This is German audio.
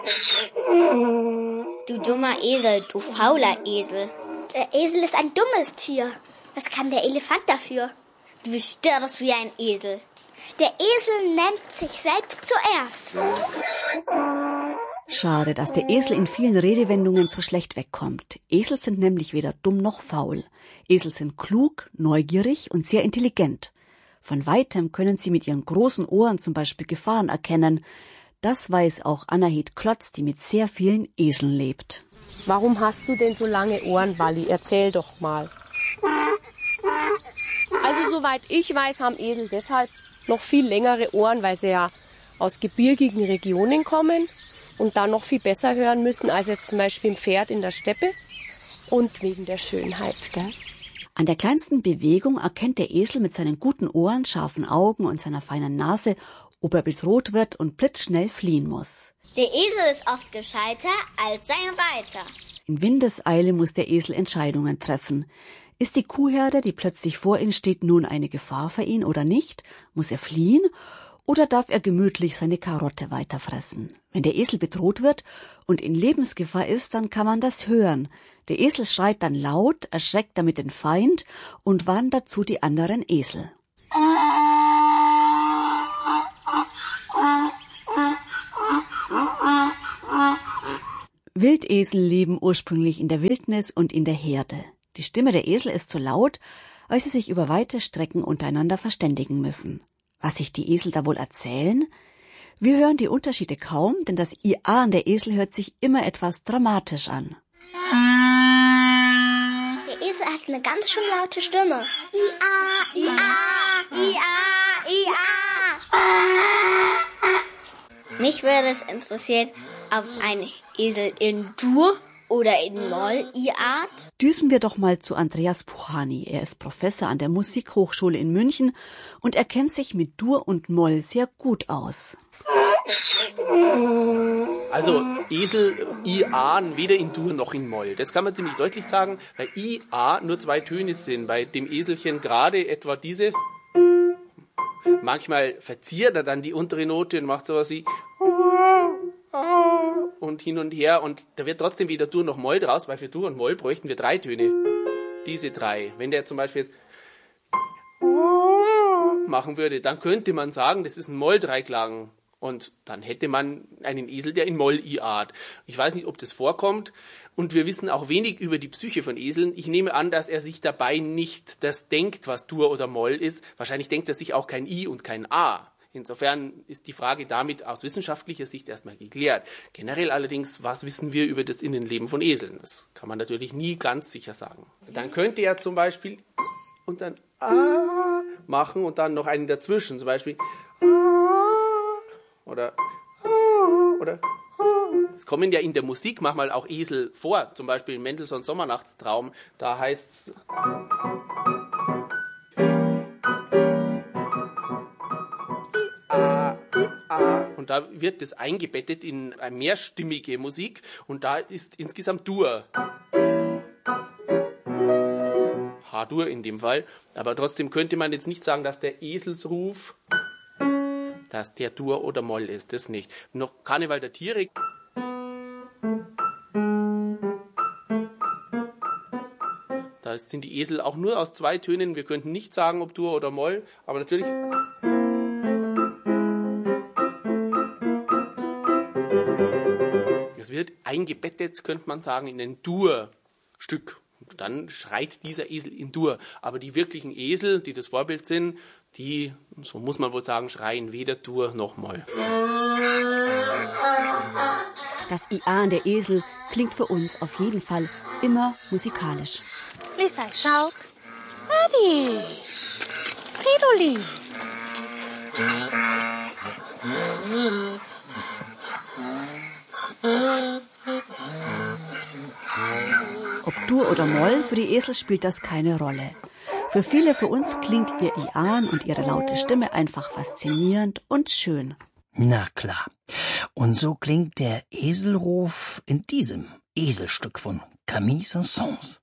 Du dummer Esel, du fauler Esel. Der Esel ist ein dummes Tier. Was kann der Elefant dafür? Du störst wie ein Esel. Der Esel nennt sich selbst zuerst. Schade, dass der Esel in vielen Redewendungen so schlecht wegkommt. Esel sind nämlich weder dumm noch faul. Esel sind klug, neugierig und sehr intelligent. Von weitem können sie mit ihren großen Ohren zum Beispiel Gefahren erkennen. Das weiß auch Annahed Klotz, die mit sehr vielen Eseln lebt. Warum hast du denn so lange Ohren, Walli? Erzähl doch mal. Also soweit ich weiß, haben Esel deshalb noch viel längere Ohren, weil sie ja aus gebirgigen Regionen kommen und dann noch viel besser hören müssen als jetzt zum Beispiel ein Pferd in der Steppe und wegen der Schönheit, gell? An der kleinsten Bewegung erkennt der Esel mit seinen guten Ohren, scharfen Augen und seiner feinen Nase, ob er bedroht wird und blitzschnell fliehen muss. Der Esel ist oft gescheiter als sein Reiter. In Windeseile muss der Esel Entscheidungen treffen. Ist die Kuhherde, die plötzlich vor ihm steht, nun eine Gefahr für ihn oder nicht? Muss er fliehen? Oder darf er gemütlich seine Karotte weiterfressen? Wenn der Esel bedroht wird und in Lebensgefahr ist, dann kann man das hören. Der Esel schreit dann laut, erschreckt damit den Feind und warnt dazu die anderen Esel. Wildesel leben ursprünglich in der Wildnis und in der Herde. Die Stimme der Esel ist so laut, weil sie sich über weite Strecken untereinander verständigen müssen. Was sich die Esel da wohl erzählen? Wir hören die Unterschiede kaum, denn das Ian der Esel hört sich immer etwas dramatisch an. Der Esel hat eine ganz schön laute Stimme. Ia, ia, ia, ia. Mich würde es interessieren, ob ein Esel in Dur oder in Moll iart. Düsen wir doch mal zu Andreas Puchani. Er ist Professor an der Musikhochschule in München und er kennt sich mit Dur und Moll sehr gut aus. Also Esel ian weder in Dur noch in Moll. Das kann man ziemlich deutlich sagen, weil ia nur 2 Töne sind. Bei dem Eselchen gerade etwa diese. Manchmal verzieht er dann die untere Note und macht sowas wie und hin und her. Und da wird trotzdem weder Dur noch Moll draus, weil für Dur und Moll bräuchten wir 3 Töne. Diese 3. Wenn der zum Beispiel jetzt machen würde, dann könnte man sagen, das ist ein Moll-Dreiklang. Und dann hätte man einen Esel, der in Moll iart. Ich weiß nicht, ob das vorkommt. Und wir wissen auch wenig über die Psyche von Eseln. Ich nehme an, dass er sich dabei nicht das denkt, was Dur oder Moll ist. Wahrscheinlich denkt er sich auch kein I und kein A. Insofern ist die Frage damit aus wissenschaftlicher Sicht erstmal geklärt. Generell allerdings, was wissen wir über das Innenleben von Eseln? Das kann man natürlich nie ganz sicher sagen. Dann könnte er zum Beispiel und dann A machen und dann noch einen dazwischen. Zum Beispiel oder es kommen ja in der Musik manchmal auch Esel vor, zum Beispiel in Mendelssohns Sommernachtstraum, da heißt's und da wird das eingebettet in eine mehrstimmige Musik und da ist insgesamt Dur. H-Dur in dem Fall, aber trotzdem könnte man jetzt nicht sagen, dass der Eselsruf dass der Dur oder Moll ist, das nicht. Noch Karneval der Tiere. Da sind die Esel auch nur aus 2 Tönen. Wir könnten nicht sagen, ob Dur oder Moll, aber natürlich. Es wird eingebettet, könnte man sagen, in ein Dur-Stück. Dann schreit dieser Esel in Dur. Aber die wirklichen Esel, die das Vorbild sind, die, so muss man wohl sagen, schreien weder Dur noch Moll. Das Ian der Esel klingt für uns auf jeden Fall immer musikalisch. Lisa, schau. Eddie. Fridolin. Ob Dur oder Moll, für die Esel spielt das keine Rolle. Für viele von uns klingt ihr Ian und ihre laute Stimme einfach faszinierend und schön. Na klar. Und so klingt der Eselruf in diesem Eselstück von Camille Saint-Saëns.